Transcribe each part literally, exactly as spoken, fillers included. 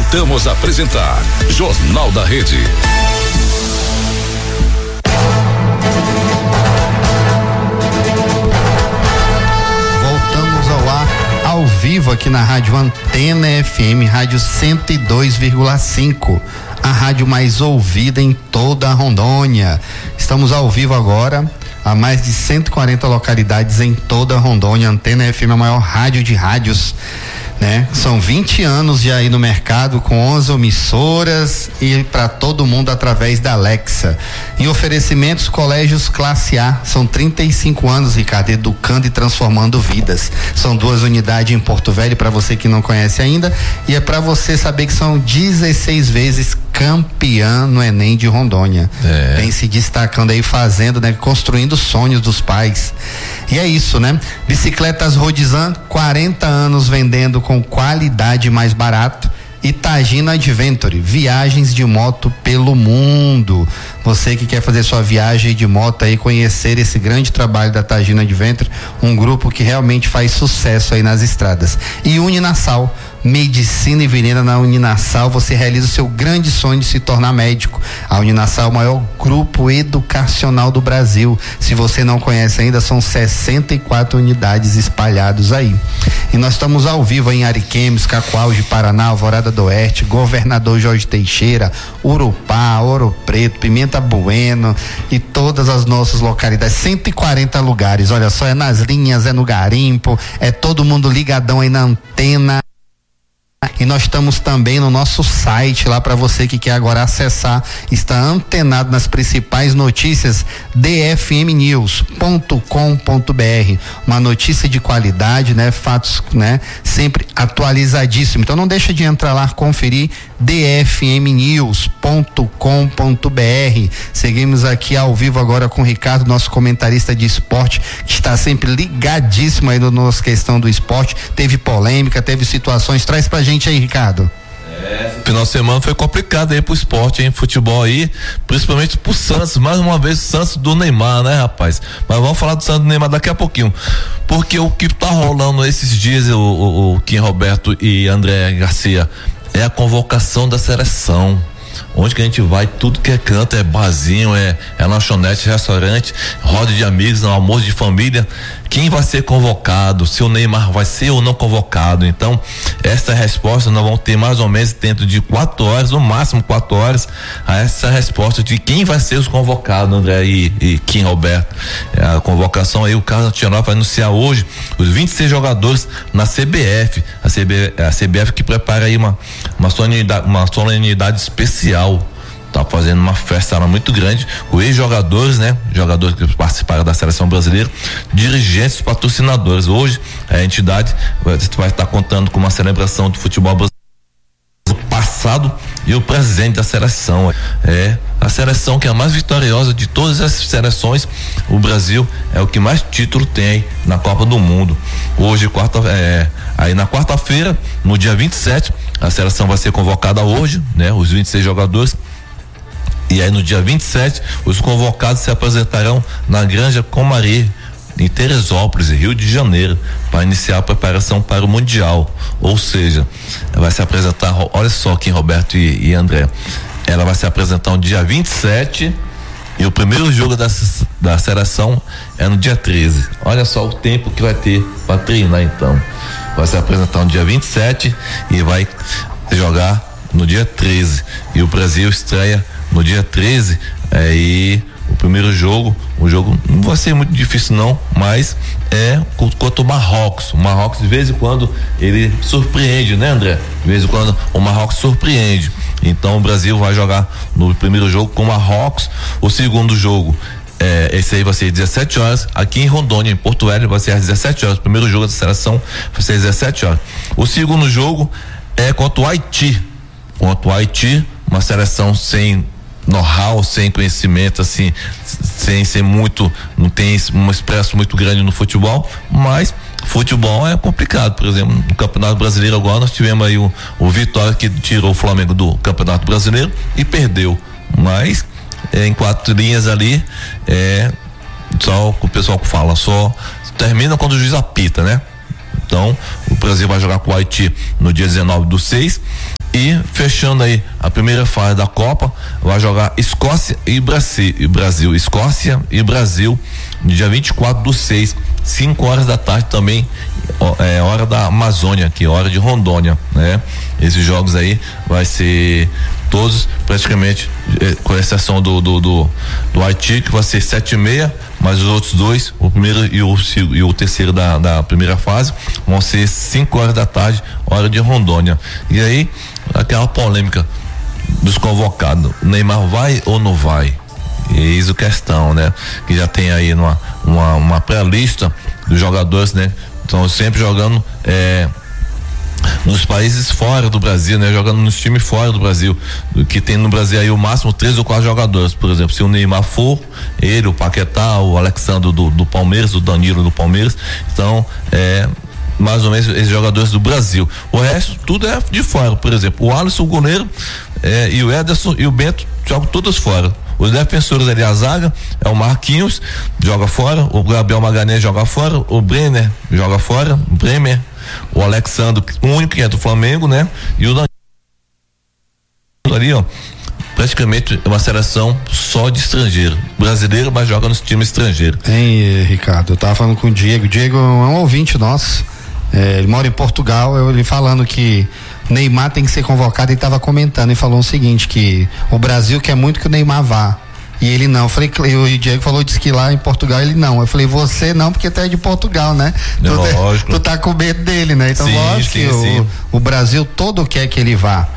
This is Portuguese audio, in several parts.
Voltamos a apresentar Jornal da Rede. Voltamos ao ar, ao vivo aqui na Rádio Antena F M, Rádio cento e dois vírgula cinco. A rádio mais ouvida em toda a Rondônia. Estamos ao vivo agora a mais de cento e quarenta localidades em toda a Rondônia. Antena F M é a maior rádio de rádios, né? São vinte anos já aí no mercado, com onze emissoras e para todo mundo através da Alexa. Em oferecimentos, colégios classe A, são trinta e cinco anos, Ricardo, educando e transformando vidas. São duas unidades em Porto Velho, para você que não conhece ainda, e é para você saber que são dezesseis vezes campeã no Enem de Rondônia. É. Vem se destacando aí, fazendo, né? Construindo sonhos dos pais. E é isso, né? Bicicletas Rodizan, quarenta anos vendendo com qualidade mais barato. E Tagina Adventure, viagens de moto pelo mundo. Você que quer fazer sua viagem de moto aí, conhecer esse grande trabalho da Tagina Adventure, um grupo que realmente faz sucesso aí nas estradas. E Uninasal, medicina e veneno. Na Uninasal você realiza o seu grande sonho de se tornar médico. A Uninasal é o maior grupo educacional do Brasil. Se você não conhece ainda, são sessenta e quatro unidades espalhados aí. E nós estamos ao vivo em Ariquemes, Cacoal de Paraná, Alvorada do Oeste, Governador Jorge Teixeira, Urupá, Ouro Preto, Pimenta Bueno e todas as nossas localidades, cento e quarenta lugares. Olha só, é nas linhas, é no garimpo, é todo mundo ligadão aí na antena. E nós estamos também no nosso site lá para você que quer agora acessar, está antenado nas principais notícias, d f m news ponto com ponto b r. Uma notícia de qualidade, né? Fatos, né? Sempre atualizadíssimo. Então não deixa de entrar lá, conferir d f m news ponto com ponto b r. Seguimos aqui ao vivo agora com o Ricardo, nosso comentarista de esporte, que está sempre ligadíssimo aí na nossa questão do esporte. Teve polêmica, teve situações, traz pra gente aí, Ricardo. É, final de semana foi complicado aí pro esporte, hein? Futebol aí, principalmente pro Santos, mais uma vez o Santos do Neymar, né, rapaz? Mas vamos falar do Santos do Neymar daqui a pouquinho, porque o que tá rolando esses dias, o, o, o Kim Roberto e André Garcia, é a convocação da seleção. Onde que a gente vai, tudo que é canto, é barzinho, é, é lanchonete, restaurante, roda de amigos, um almoço de família. Quem vai ser convocado, se o Neymar vai ser ou não convocado. Então, essa resposta nós vamos ter mais ou menos dentro de quatro horas, no máximo quatro horas, a essa resposta de quem vai ser os convocados, André e, e Kim Roberto. É, a convocação aí, o Carlos Antonio vai anunciar hoje os vinte e seis jogadores na C B F, a, CB, a C B F que prepara aí uma, uma solenidade, uma solenidade especial. Tá fazendo uma festa muito grande com ex-jogadores, né? Jogadores que participaram da seleção brasileira, dirigentes, patrocinadores. Hoje a entidade vai, vai estar contando com uma celebração do futebol brasileiro passado e o presente da seleção. É a seleção que é a mais vitoriosa de todas as seleções. O Brasil é o que mais título tem na Copa do Mundo. Hoje, quarta, é, aí na quarta-feira, no dia vinte e sete, a seleção vai ser convocada hoje, né? Os vinte e seis jogadores. E aí no dia vinte e sete, os convocados se apresentarão na Granja Comari, em Teresópolis, Rio de Janeiro, para iniciar a preparação para o Mundial. Ou seja, vai se apresentar, olha só aqui, Roberto e, e André, ela vai se apresentar no dia vinte e sete e o primeiro jogo da, da seleção é no dia treze. Olha só o tempo que vai ter para treinar, então. Vai se apresentar no dia vinte e sete e vai jogar no dia treze. E o Brasil estreia no dia treze, é, e o primeiro jogo, o jogo não vai ser muito difícil não, mas é contra o Marrocos. O Marrocos de vez em quando ele surpreende, né, André? De vez em quando o Marrocos surpreende. Então o Brasil vai jogar no primeiro jogo com o Marrocos. O segundo jogo, é, esse aí vai ser às dezessete horas, aqui em Rondônia, em Porto Velho, vai ser às dezessete horas. O primeiro jogo da seleção vai ser às dezessete horas. O segundo jogo é contra o Haiti. Contra o Haiti, uma seleção sem know-how, sem conhecimento, assim, sem ser muito, não tem um expresso muito grande no futebol, mas futebol é complicado. Por exemplo, no Campeonato Brasileiro agora nós tivemos aí o, o Vitória, que tirou o Flamengo do Campeonato Brasileiro e perdeu, mas é, em quatro linhas ali, é só o pessoal fala, só termina quando o juiz apita, né? Então o Brasil vai jogar com o Haiti no dia dezenove do seis. E fechando aí a primeira fase da Copa, vai jogar Escócia e Brasil, e Brasil. Escócia e Brasil, no dia vinte e quatro do seis, cinco horas da tarde também, é hora da Amazônia aqui, hora de Rondônia, né? Esses jogos aí vai ser todos praticamente, com exceção do do, do, do Haiti, que vai ser sete e meia, mas os outros dois, o primeiro e o, e o terceiro da, da primeira fase, vão ser cinco horas da tarde, hora de Rondônia. E aí, aquela polêmica dos convocados, Neymar vai ou não vai? Eis a questão, né? Que já tem aí uma, uma, uma pré-lista dos jogadores, né? Estão sempre jogando é, nos países fora do Brasil, né? Jogando nos times fora do Brasil, que tem no Brasil aí o máximo três ou quatro jogadores, por exemplo, se o Neymar for, ele, o Paquetá, o Alexandre do, do Palmeiras, o Danilo do Palmeiras, então é mais ou menos esses jogadores do Brasil. O resto tudo é de fora, por exemplo, o Alisson, o goleiro, é, e o Ederson e o Bento jogam todos fora. Os defensores ali, a zaga, é o Marquinhos, joga fora, o Gabriel Magalhães joga fora, o Brenner joga fora, o Bremer, o Alexandre, o único que é do Flamengo, né? E o Danilo ali, ó, praticamente uma seleção só de estrangeiro. Brasileiro, mas joga nos times estrangeiros. Hein, Ricardo, eu tava falando com o Diego, o Diego é um ouvinte nosso, é, ele mora em Portugal, eu, ele falando que Neymar tem que ser convocado, e estava comentando e falou o seguinte, que o Brasil quer muito que o Neymar vá, e ele não. Eu falei, o Diego falou, disse que lá em Portugal ele não. Eu falei, você não, porque tu é de Portugal, né? É, tu, lógico. Tu tá com medo dele, né? Então, sim, lógico sim, que sim. O, o Brasil todo quer que ele vá,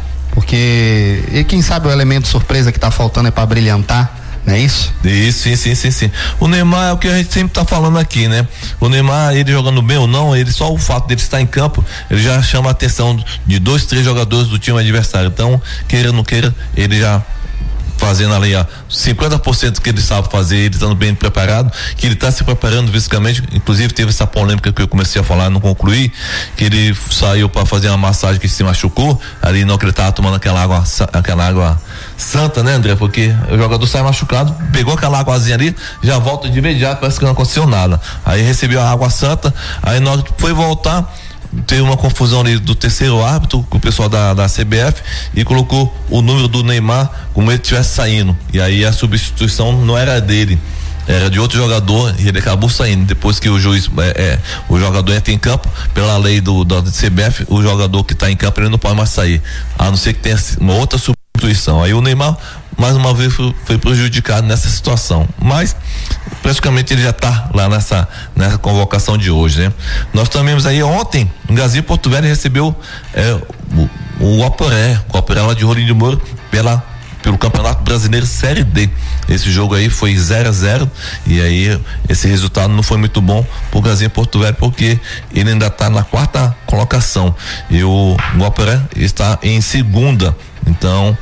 porque e quem sabe o elemento surpresa que tá faltando é para brilhantar, não é isso? Isso, sim, sim, sim, sim. O Neymar é o que a gente sempre tá falando aqui, né? O Neymar, ele jogando bem ou não, ele só o fato dele estar em campo, ele já chama a atenção de dois, três jogadores do time adversário. Então, queira ou não queira, ele já fazendo ali ó, cinquenta por cento que ele sabe fazer, ele estando bem preparado, que ele está se preparando fisicamente. Inclusive teve essa polêmica que eu comecei a falar, não concluí, que ele saiu para fazer uma massagem que se machucou ali, não, que ele estava tomando aquela água, aquela água santa, né, André? Porque o jogador sai machucado, pegou aquela águazinha ali, já volta de imediato, parece que não aconteceu nada. Aí recebeu a água santa, aí na hora que foi voltar, teve uma confusão ali do terceiro árbitro com o pessoal da, da C B F e colocou o número do Neymar como ele estivesse saindo, e aí a substituição não era dele, era de outro jogador, e ele acabou saindo depois que o juiz é, é, o jogador entra em campo, pela lei do, da C B F, o jogador que está em campo ele não pode mais sair, a não ser que tenha uma outra substituição. Aí o Neymar mais uma vez foi, foi prejudicado nessa situação, mas praticamente ele já está lá nessa, nessa convocação de hoje, né? Nós também aí ontem, o Gazinho Porto Velho recebeu é, o, o Oporé, o Oporé lá de Rolim de Moura, pela, pelo Campeonato Brasileiro Série D. Esse jogo aí foi zero a zero, e aí esse resultado não foi muito bom pro Gazinho Porto Velho, porque ele ainda está na quarta colocação e o, o Oporé está em segunda. Então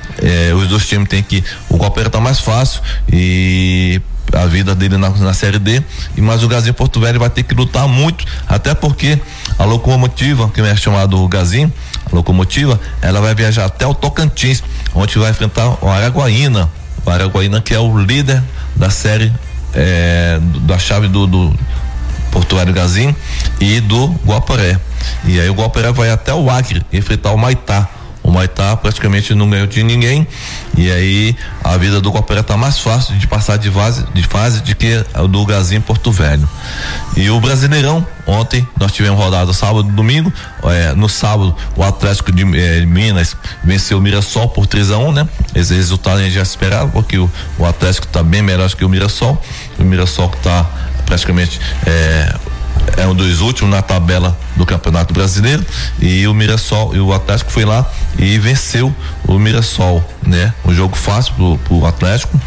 É, os dois times têm que, o Coopera tá mais fácil e a vida dele na, na Série D, e mas o Gazinho Porto Velho vai ter que lutar muito, até porque a locomotiva, que é chamado Gazinho, a locomotiva, ela vai viajar até o Tocantins, onde vai enfrentar o Araguaína, o Araguaína que é o líder da série, é, da chave do, do Portuário Gazinho e do Guaporé, e aí o Guaporé vai até o Acre enfrentar o Maitá. O Maitá praticamente não ganhou de ninguém, e aí a vida do Coopera tá mais fácil de passar de fase, de fase de que a do Gazinho Porto Velho. E o Brasileirão, ontem nós tivemos rodada sábado e domingo, é, no sábado o Atlético de é, Minas venceu o Mirassol por três a um, né? Esse resultado a gente já esperava, porque o, o Atlético tá bem melhor que o Mirassol, o Mirassol que tá praticamente é, é um dos últimos na tabela do Campeonato Brasileiro, e o Mirassol e o Atlético foi lá e venceu o Mirassol, né? Um jogo fácil pro, pro Atlético,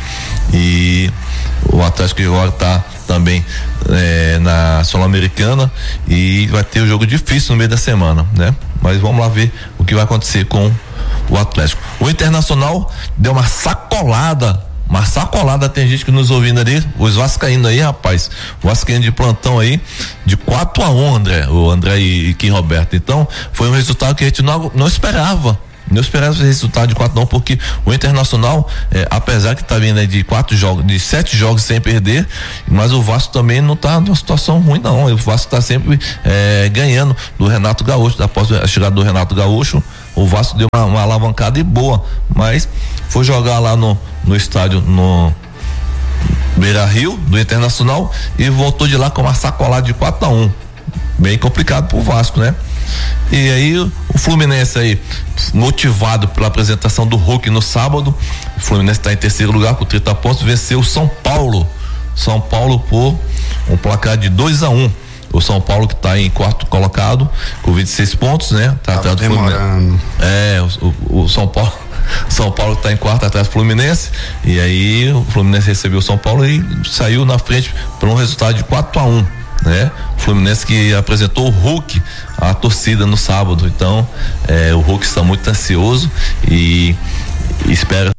e o Atlético agora tá também é, na Sul-Americana, e vai ter um jogo difícil no meio da semana, né? Mas vamos lá ver o que vai acontecer com o Atlético. O Internacional deu uma sacolada Uma sacolada, tem gente que nos ouvindo ali, os vascaínos aí, rapaz, o vascaíno de plantão aí, de quatro a um, André, o André e, e Kim Roberto. Então, foi um resultado que a gente não, não esperava. Não esperava esse resultado de quatro a um, porque o Internacional, é, apesar que tá vindo aí de quatro jogos, de sete jogos sem perder, mas o Vasco também não tá numa situação ruim, não. O Vasco tá sempre é, ganhando do Renato Gaúcho, após a chegada do Renato Gaúcho. O o Vasco deu uma, uma alavancada e boa, mas foi jogar lá no, no estádio, no Beira-Rio, do Internacional, e voltou de lá com uma sacolada de quatro a um. Bem complicado pro Vasco, né? E aí o Fluminense aí, motivado pela apresentação do Hulk no sábado, o Fluminense está em terceiro lugar com trinta pontos, venceu o São Paulo. São Paulo por um placar de dois a um. O São Paulo que está em quarto colocado com vinte e seis pontos, né? Tá atrás do Fluminense. É, o, o, o São Paulo São Paulo está em quarto atrás do Fluminense, e aí o Fluminense recebeu o São Paulo e saiu na frente por um resultado de quatro a um, né? O Fluminense que apresentou o Hulk à torcida no sábado, então é, o Hulk está muito ansioso e, e espera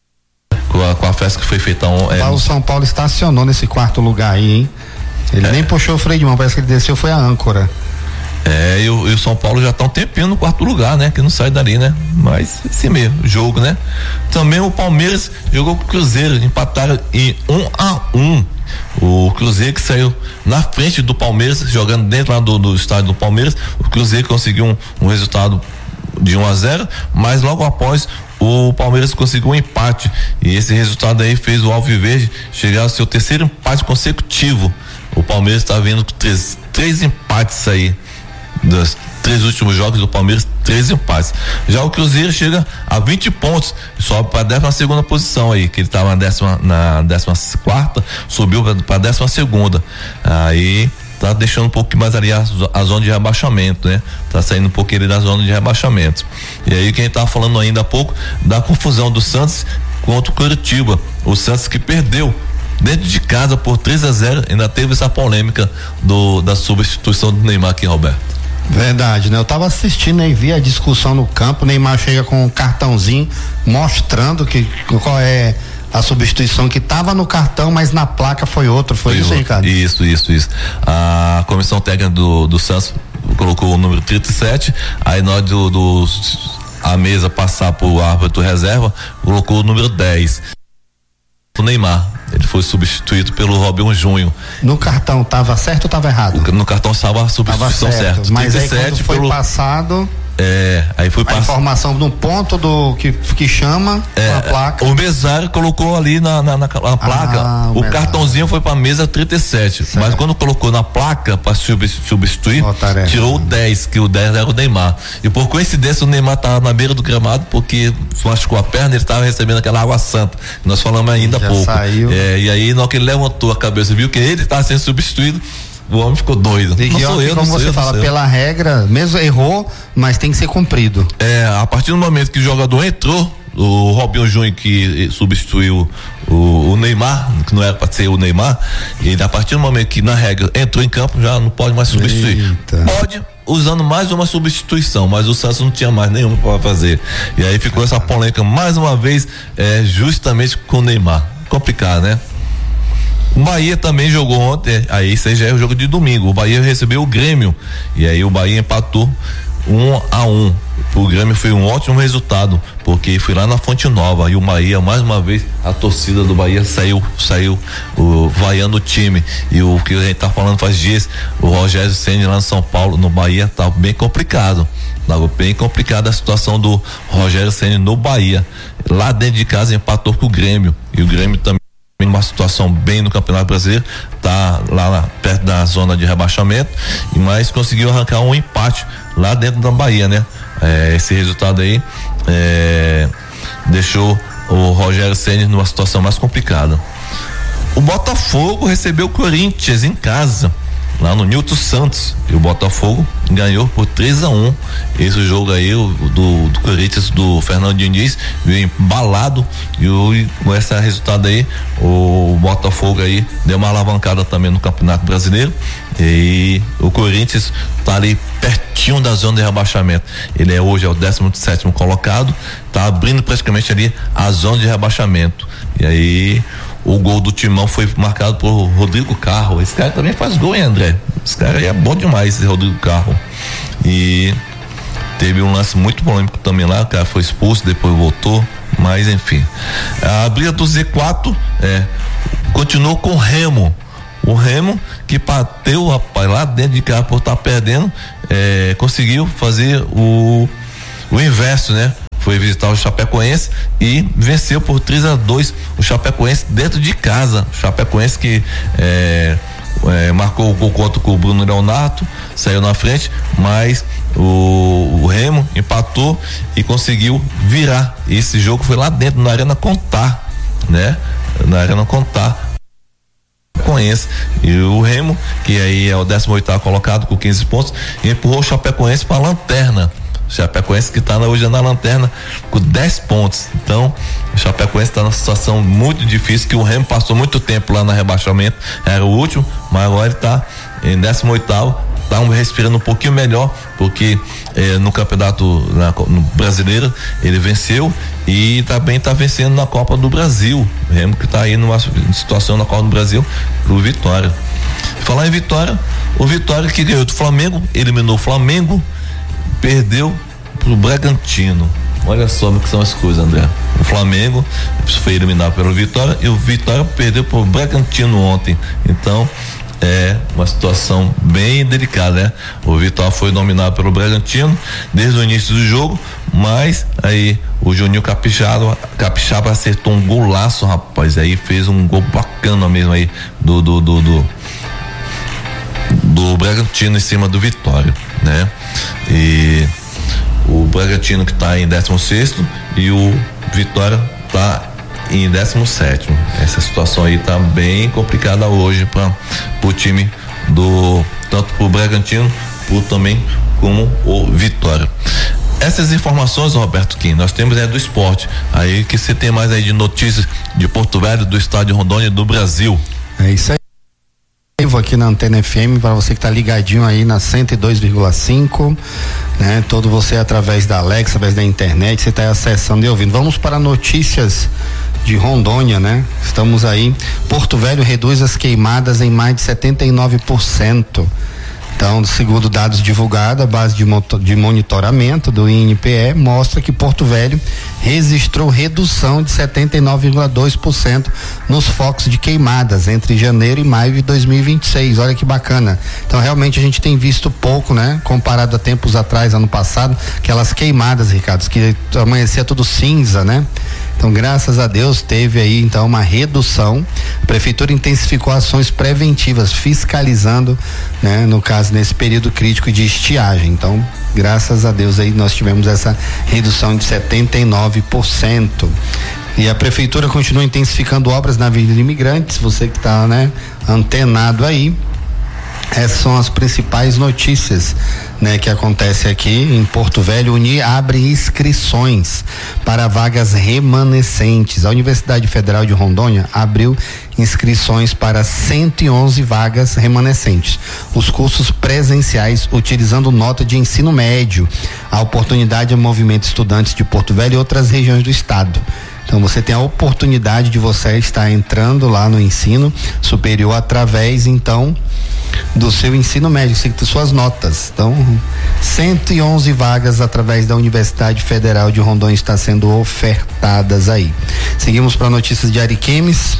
com a, com a festa que foi feita ontem. É, o São Paulo estacionou nesse quarto lugar aí, hein? Ele é. nem puxou o freio de mão, parece que ele desceu, foi a âncora. É, e o, e o São Paulo já tá um tempinho no quarto lugar, né? Que não sai dali, né? Mas esse mesmo, jogo, né? Também o Palmeiras jogou com o Cruzeiro, empataram em um a um. O Cruzeiro que saiu na frente do Palmeiras, jogando dentro lá do, do estádio do Palmeiras. O Cruzeiro conseguiu um, um resultado de um a zero, mas logo após o Palmeiras conseguiu um empate, e esse resultado aí fez o Alviverde chegar ao seu terceiro empate consecutivo. O Palmeiras está vindo com três, três empates aí, dos três últimos jogos do Palmeiras, três empates. Já o Cruzeiro chega a vinte pontos, sobe para a décima segunda posição aí, que ele estava na décima, na décima quarta, subiu para a décima segunda. Aí tá deixando um pouco mais ali a, a zona de rebaixamento, né? Tá saindo um pouquinho ali da zona de rebaixamento. E aí quem tá falando ainda há pouco da confusão do Santos contra o Curitiba. O Santos que perdeu dentro de casa por três a zero, ainda teve essa polêmica do, da substituição do Neymar aqui, Roberto. Verdade, né? Eu tava assistindo e vi a discussão no campo, o Neymar chega com um cartãozinho mostrando que qual é a substituição que estava no cartão, mas na placa foi outro, foi, foi isso, outro. Ricardo? Isso, isso, isso. A comissão técnica do, do Santos colocou o número trinta e sete, aí nós do, do a mesa passar pro árbitro reserva, colocou o número dez. O Neymar, ele foi substituído pelo Robinho Júnior. No cartão tava certo ou tava errado? No cartão estava a substituição certa. Mas aí quando foi pelo... passado... É, aí foi a pass... informação no ponto do que, que chama é, a placa. O mesário colocou ali na, na, na, na placa, ah, o, o cartãozinho foi pra mesa trinta e sete, certo. Mas quando colocou na placa para substituir, oh, tirou o dez, que o dez era o Neymar. E por coincidência o Neymar tava na beira do gramado porque machucou a perna, ele tava recebendo aquela água santa. Nós falamos ainda há pouco. Saiu. É, e aí na hora que ele levantou a cabeça, viu que ele tava sendo substituído, o homem ficou doido. E não sou eu, como não você eu, fala, pela regra, mesmo errou, mas tem que ser cumprido. É, a partir do momento que o jogador entrou, o Robinho Júnior que substituiu o, o Neymar, que não era para ser o Neymar, e a partir do momento que na regra entrou em campo, já não pode mais substituir. Eita. Pode, usando mais uma substituição, mas o Santos não tinha mais nenhuma para fazer. E aí ficou essa polêmica mais uma vez, é, justamente com o Neymar. Complicado, né? O Bahia também jogou ontem, aí isso aí já é o jogo de domingo. O Bahia recebeu o Grêmio e aí o Bahia empatou um a um. O Grêmio foi um ótimo resultado, porque foi lá na Fonte Nova e o Bahia, mais uma vez, a torcida do Bahia saiu, saiu o, vaiando o time. E o que a gente tá falando faz dias, o Rogério Ceni lá no São Paulo, no Bahia, tá bem complicado. Tava bem complicada a situação do Rogério Ceni no Bahia. Lá dentro de casa empatou com o Grêmio e o Grêmio também uma situação bem no Campeonato Brasileiro, tá lá, lá perto da zona de rebaixamento, mas conseguiu arrancar um empate lá dentro da Bahia, né? É, esse resultado aí é, deixou o Rogério Ceni numa situação mais complicada. O Botafogo recebeu o Corinthians em casa, lá no Nilton Santos, e o Botafogo ganhou por três a um. Esse jogo aí o, do, do Corinthians, do Fernando Diniz, veio embalado, e, o, e com esse resultado aí o Botafogo aí deu uma alavancada também no Campeonato Brasileiro, e o Corinthians tá ali pertinho da zona de rebaixamento. Ele é hoje é o décimo sétimo colocado, tá abrindo praticamente ali a zona de rebaixamento. E aí o gol do Timão foi marcado por Rodrigo Carro. Esse cara também faz gol, hein, André? Esse cara aí é bom demais, esse Rodrigo Carro. E teve um lance muito polêmico também lá, o cara foi expulso, depois voltou, mas enfim. A briga do Z quatro é, continuou com o Remo. O Remo que bateu, rapaz, lá dentro de casa por estar tá perdendo, é, conseguiu fazer o o inverso, né? Foi visitar o Chapecoense e venceu por três a dois o Chapecoense dentro de casa. O Chapecoense que é, é, marcou o gol contra o Bruno Leonardo, saiu na frente, mas o, o Remo empatou e conseguiu virar. Esse jogo foi lá dentro, na Arena Contar, né? Na Arena Contar. Chapecoense e o Remo, que aí é o décimo oitavo colocado com quinze pontos, empurrou o Chapecoense para a lanterna. O Chapecoense que está hoje na lanterna com dez pontos. Então, o Chapecoense está numa situação muito difícil, que o Remo passou muito tempo lá no rebaixamento, era o último, mas agora ele está em décimo oitavo, está respirando um pouquinho melhor, porque eh, no campeonato na, no brasileiro ele venceu e também está vencendo na Copa do Brasil. O Remo que está aí numa situação na Copa do Brasil, o Vitória. Falar em Vitória, o Vitória que ganhou do Flamengo, eliminou o Flamengo, perdeu pro Bragantino. Olha só o que são as coisas, André. O Flamengo foi eliminado pelo Vitória e o Vitória perdeu pro Bragantino ontem. Então, é uma situação bem delicada, né? O Vitória foi dominado pelo Bragantino desde o início do jogo, mas aí o Juninho Capixaba, Capixaba acertou um golaço, rapaz, aí fez um gol bacana mesmo aí do do do do, do Bragantino em cima do Vitória, né? E o Bragantino que está em décimo sexto e o Vitória está em décimo sétimo. Essa situação aí tá bem complicada hoje para o time do, tanto pro Bragantino, pro também como o Vitória. Essas informações, Roberto Kim, nós temos é do esporte. Aí que você tem mais aí de notícias de Porto Velho, do estado de Rondônia, do Brasil. É isso aí. Aqui na Antena F M, para você que está ligadinho aí na cento e dois vírgula cinco, né? Todo você através da Alexa, através da internet, você está acessando e ouvindo. Vamos para notícias de Rondônia, né? Estamos aí. Porto Velho reduz as queimadas em mais de setenta e nove por cento. Então, segundo dados divulgados, a base de, de monitoramento do I N P E mostra que Porto Velho registrou redução de setenta e nove vírgula dois por cento nos focos de queimadas entre janeiro e maio de dois mil e vinte e seis. Olha que bacana. Então, realmente a gente tem visto pouco, né? Comparado a tempos atrás, ano passado, aquelas queimadas, Ricardo, que amanhecia tudo cinza, né? Então, graças a Deus, teve aí então uma redução. A prefeitura intensificou ações preventivas, fiscalizando, né, no caso, nesse período crítico de estiagem. Então, graças a Deus aí nós tivemos essa redução de setenta e nove por cento. E a prefeitura continua intensificando obras na Avenida Imigrantes. Você que está, né, antenado aí. Essas são as principais notícias, né, que acontece aqui em Porto Velho. Uni abre inscrições para vagas remanescentes. A Universidade Federal de Rondônia abriu inscrições para cento e onze vagas remanescentes. Os cursos presenciais utilizando nota de ensino médio. A oportunidade é o Movimento Estudantes de Porto Velho e outras regiões do estado. Então você tem a oportunidade de você estar entrando lá no ensino superior através, então, do seu ensino médio, suas notas. Então, cento e onze vagas através da Universidade Federal de Rondônia está sendo ofertadas aí. Seguimos para notícias de Ariquemes.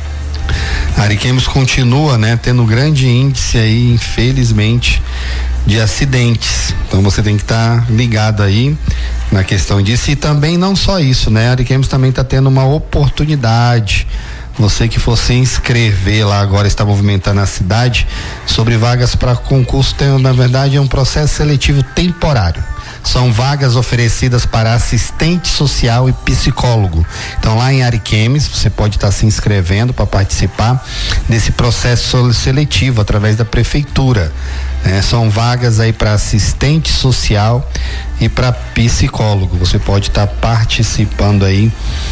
Ariquemes continua, né, tendo grande índice aí, infelizmente, de acidentes. Então você tem que estar tá ligado aí na questão disso. E também não só isso, né? Ariquemes também está tendo uma oportunidade. Você que for se inscrever lá agora, está movimentando a cidade sobre vagas para concurso. Tem, na verdade, é um processo seletivo temporário. São vagas oferecidas para assistente social e psicólogo. Então, lá em Ariquemes, você pode estar se inscrevendo para participar desse processo seletivo através da prefeitura. É, são vagas aí para assistente social e para psicólogo. Você pode estar participando aí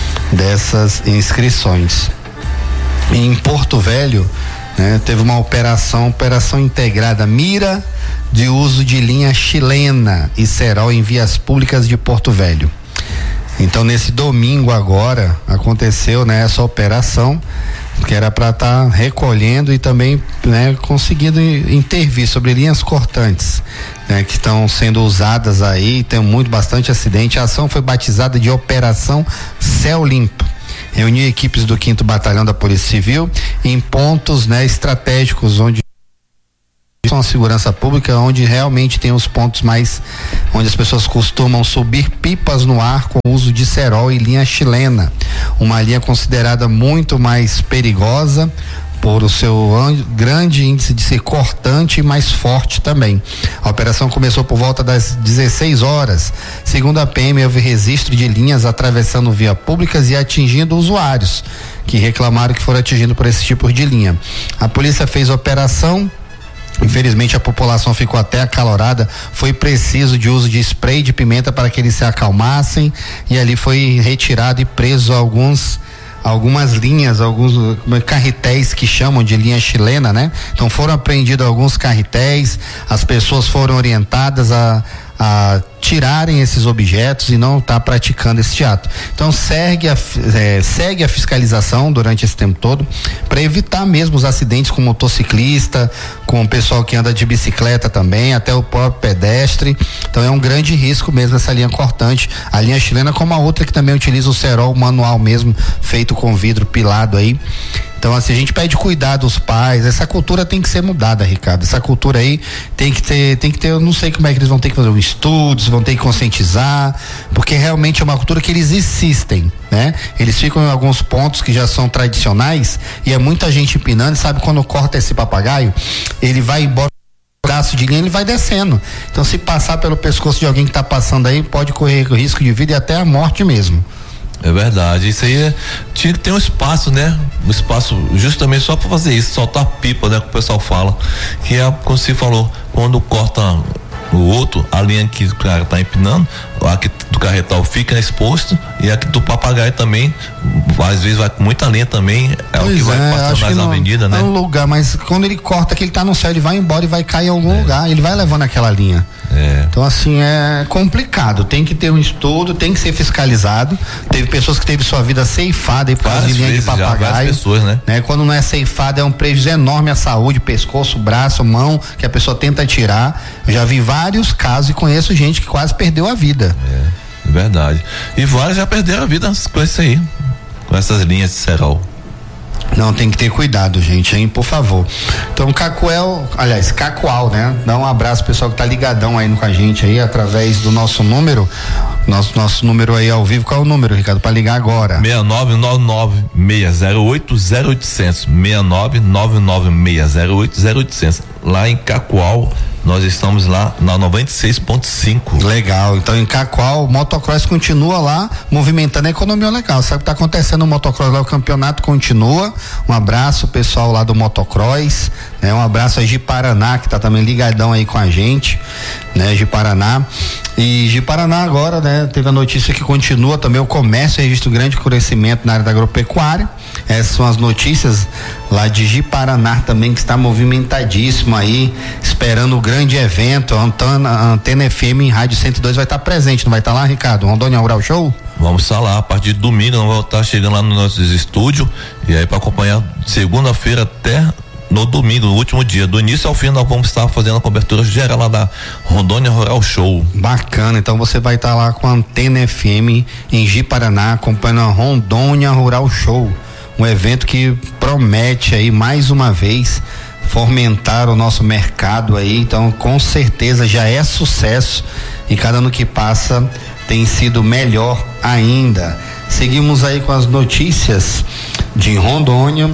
dessas inscrições. Em Porto Velho, né, teve uma operação, operação integrada, mira de uso de linha chilena e cerol em vias públicas de Porto Velho. Então, nesse domingo agora, aconteceu, né, essa operação, que era para estar tá recolhendo e também, né, conseguindo intervir sobre linhas cortantes, né, que estão sendo usadas aí. Tem muito, bastante acidente. A ação foi batizada de Operação Céu Limpo. Reuniu equipes do quinto Batalhão da Polícia Civil em pontos, né, estratégicos onde prestam a segurança pública, onde realmente tem os pontos mais, onde as pessoas costumam subir pipas no ar com o uso de cerol e linha chilena, uma linha considerada muito mais perigosa por o seu grande índice de ser cortante e mais forte também. A operação começou por volta das dezesseis horas. Segundo a P M, houve registro de linhas atravessando via públicas e atingindo usuários que reclamaram que foram atingidos por esse tipo de linha. A polícia fez a operação. Infelizmente a população ficou até acalorada, foi preciso de uso de spray de pimenta para que eles se acalmassem, e ali foi retirado e preso alguns algumas linhas, alguns carretéis que chamam de linha chilena, né? Então foram apreendidos alguns carretéis, as pessoas foram orientadas a, a tirarem esses objetos e não estar tá praticando esse ato. Então segue a, é, segue a fiscalização durante esse tempo todo para evitar mesmo os acidentes com motociclista, com o pessoal que anda de bicicleta também, até o próprio pedestre. Então é um grande risco mesmo essa linha cortante, a linha chilena, como a outra que também utiliza o cerol manual mesmo, feito com vidro pilado aí. Então, assim, a gente pede cuidado aos pais, essa cultura tem que ser mudada, Ricardo, essa cultura aí tem que ter, tem que ter, eu não sei como é que eles vão ter que fazer um estudo, vão ter que conscientizar, porque realmente é uma cultura que eles insistem, né? Eles ficam em alguns pontos que já são tradicionais e é muita gente empinando, sabe, quando corta esse papagaio, ele vai embora, o braço de linha, ele vai descendo. Então, se passar pelo pescoço de alguém que está passando aí, pode correr risco de vida e até a morte mesmo. É verdade, isso aí é, tinha que ter um espaço, né? Um espaço justamente só para fazer isso, soltar pipa, né? Que o pessoal fala, que é, como você falou, quando corta o outro, a linha que o cara tá empinando, a que do carretal fica exposto, e a que do papagaio também, às vezes vai com muita linha também, é pois o que é, vai passando mais na avenida, né? É um lugar, mas quando ele corta que ele tá no céu, ele vai embora e vai cair em algum é. lugar, ele vai levando aquela linha. É. Então, assim, é complicado, tem que ter um estudo, tem que ser fiscalizado. Teve pessoas que teve sua vida ceifada e por causa de linha de papagaio, pessoas, né? né? Quando não é ceifada, é um prejuízo enorme à saúde, pescoço, braço, mão, que a pessoa tenta tirar. Eu já vi vários casos e conheço gente que quase perdeu a vida. É, é verdade. E vários já perderam a vida com isso aí, com essas linhas de cerol. Não, tem que ter cuidado, gente, hein, por favor. Então, Cacoel, aliás, Cacoal, né? Dá um abraço pro pessoal que tá ligadão aí com a gente aí, através do nosso número, nosso, nosso número aí ao vivo. Qual é o número, Ricardo, pra ligar agora? seis nove nove nove seis zero oito zero oitocentos, seis nove nove nove seis zero oito zero oitocentos. Lá em Cacoal, nós estamos lá na noventa e seis ponto cinco. Legal, então em Cacoal, o motocross continua lá, movimentando a economia legal. Sabe o que tá acontecendo no motocross lá, o campeonato continua. Um abraço pessoal lá do motocross, né? Um abraço a Ji-Paraná, que tá também ligadão aí com a gente, né? Ji-Paraná. E Ji-Paraná agora, né? Teve a notícia que continua também o comércio, registro grande crescimento na área da agropecuária. Essas são as notícias lá de Ji-Paraná também, que está movimentadíssimo aí, esperando o grande evento. A Antena, a Antena F M em Rádio cento e dois vai estar tá presente, não vai estar tá lá, Ricardo? Rondônia Rural Show? Vamos estar lá, a partir de domingo nós vamos estar chegando lá nos nossos estúdios, e aí para acompanhar segunda-feira até no domingo, no último dia, do início ao fim, nós vamos estar fazendo a cobertura geral lá da Rondônia Rural Show. Bacana, então você vai estar lá com a Antena F M em Ji-Paraná, acompanhando a Rondônia Rural Show, um evento que promete aí mais uma vez fomentar o nosso mercado aí, então com certeza já é sucesso e cada ano que passa tem sido melhor ainda. Seguimos aí com as notícias de Rondônia.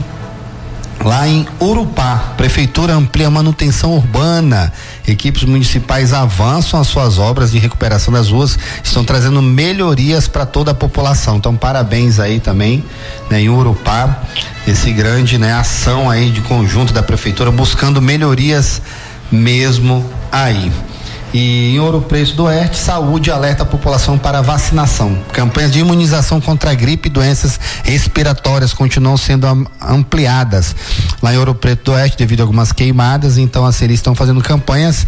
Lá em Urupá, prefeitura amplia a manutenção urbana, equipes municipais avançam as suas obras de recuperação das ruas, estão trazendo melhorias para toda a população. Então, parabéns aí também, né, em Urupá, esse grande, né, ação aí de conjunto da prefeitura buscando melhorias mesmo aí. E em Ouro Preto do Oeste, saúde alerta a população para vacinação. Campanhas de imunização contra a gripe e doenças respiratórias continuam sendo am, ampliadas. Lá em Ouro Preto do Oeste, devido a algumas queimadas, então assim, eles estão fazendo campanhas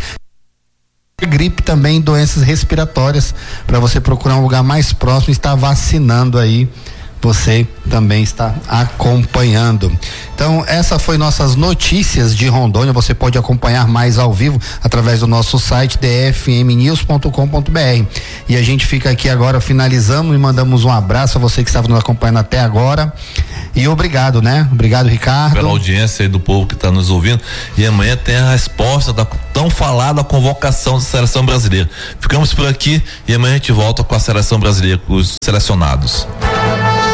de gripe também, doenças respiratórias, para você procurar um lugar mais próximo e estar vacinando aí. Você também está acompanhando. Então, essa foi nossas notícias de Rondônia. Você pode acompanhar mais ao vivo através do nosso site d f m news ponto com ponto b r. E a gente fica aqui agora, finalizamos e mandamos um abraço a você que estava nos acompanhando até agora. E obrigado, né? Obrigado, Ricardo. Pela audiência aí do povo que está nos ouvindo. E amanhã tem a resposta da tão falada convocação da seleção brasileira. Ficamos por aqui e amanhã a gente volta com a seleção brasileira, com os selecionados.